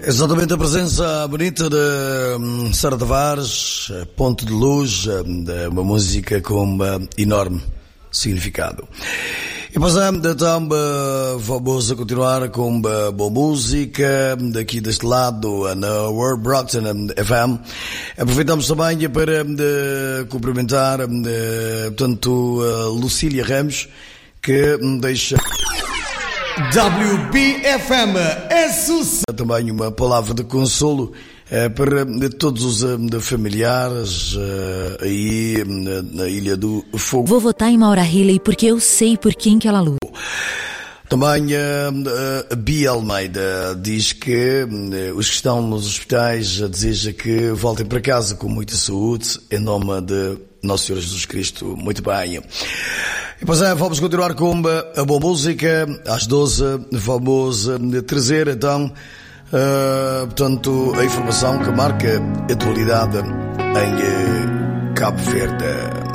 Exatamente, a presença bonita de Sara Tavares, Ponte de Luz, uma música com enorme significado. E passamos então, vamos a continuar com boa música daqui deste lado na World Brockton FM. Aproveitamos também para cumprimentar portanto Lucília Ramos, que deixa WBFM é sucesso. Também uma palavra de consolo para todos os familiares aí na Ilha do Fogo. Vou votar em Maura Healey porque eu sei por quem que ela luta. Também a Bia Almeida diz que os que estão nos hospitais deseja que voltem para casa com muita saúde, em nome de Nosso Senhor Jesus Cristo. Muito bem. E pois vamos continuar com a boa música. Às 12 vamos trazer então portanto a informação que marca a atualidade em Cabo Verde.